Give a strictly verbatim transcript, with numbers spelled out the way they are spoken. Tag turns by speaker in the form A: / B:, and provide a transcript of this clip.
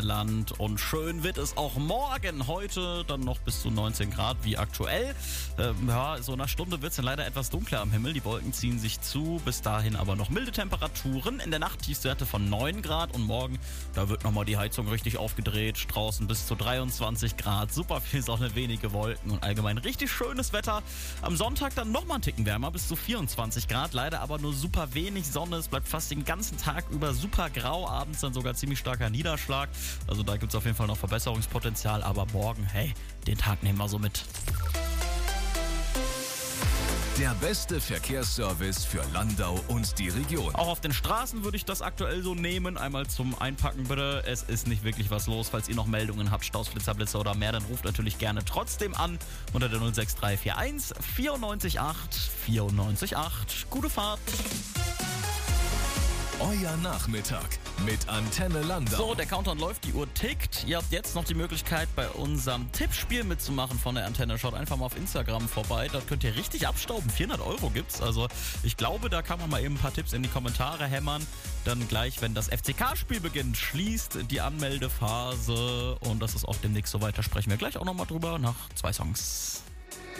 A: Sonnenland und schön wird es auch morgen. Heute dann noch bis zu neunzehn Grad wie aktuell. Ähm, ja, so nach einer Stunde wird es dann leider etwas dunkler am Himmel. Die Wolken ziehen sich zu, bis dahin aber noch milde Temperaturen. In der Nacht Tiefstwerte von neun Grad und morgen, da wird nochmal die Heizung richtig aufgedreht. Draußen bis zu dreiundzwanzig Grad, super viel Sonne, wenige Wolken und allgemein richtig schönes Wetter. Am Sonntag dann nochmal einen Ticken wärmer, bis zu vierundzwanzig Grad. Leider aber nur super wenig Sonne. Es bleibt fast den ganzen Tag über super grau. Abends dann sogar ziemlich starker Niederschlag. Also da gibt es auf jeden Fall noch Verbesserungspotenzial. Aber morgen, hey, den Tag nehmen wir so mit.
B: Der beste Verkehrsservice für Landau und die Region.
A: Auch auf den Straßen würde ich das aktuell so nehmen. Einmal zum Einpacken bitte. Es ist nicht wirklich was los. Falls ihr noch Meldungen habt, Staus, Flitzer, Blitzer oder mehr, dann ruft natürlich gerne trotzdem an unter der null sechs drei vier eins vierundneunzig acht vierundneunzig acht. Gute Fahrt.
B: Euer Nachmittag mit Antenne Landau.
A: So, der Countdown läuft, die Uhr tickt. Ihr habt jetzt noch die Möglichkeit, bei unserem Tippspiel mitzumachen von der Antenne. Schaut einfach mal auf Instagram vorbei. Dort könnt ihr richtig abstauben. vierhundert Euro gibt's. Also ich glaube, da kann man mal eben ein paar Tipps in die Kommentare hämmern. Dann gleich, wenn das F C K-Spiel beginnt, schließt die Anmeldephase. Und das ist auch demnächst so weiter. Sprechen wir gleich auch nochmal drüber nach zwei Songs.